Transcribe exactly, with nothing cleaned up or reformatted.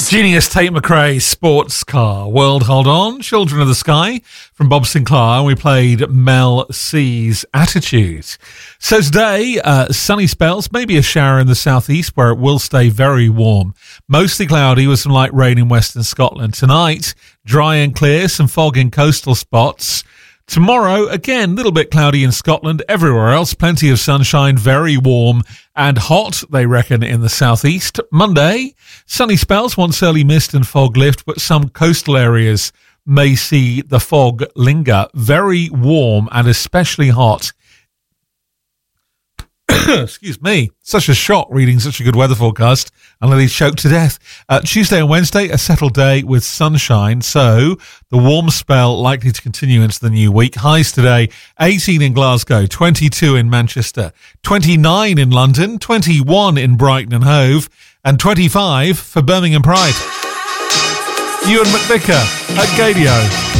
Genius Tate McRae Sports Car World. Hold on. Children of the Sky from Bob Sinclair. We played Mel C's Attitude. So today, uh, sunny spells, maybe a shower in the southeast where it will stay very warm. Mostly cloudy with some light rain in western Scotland. Tonight, dry and clear, some fog in coastal spots. Tomorrow, again, a little bit cloudy in Scotland. Everywhere else, plenty of sunshine, very warm and hot, they reckon, in the southeast. Monday, sunny spells, once early mist and fog lift, but some coastal areas may see the fog linger. Very warm and especially hot. Excuse me. Such a shock reading such a good weather forecast. I'm nearly choked to death. Uh, Tuesday and Wednesday, a settled day with sunshine. So the warm spell likely to continue into the new week. Highs today, eighteen in Glasgow, twenty-two in Manchester, twenty-nine in London, twenty-one in Brighton and Hove, and twenty-five for Birmingham Pride. Ewan McVicker at Gadio.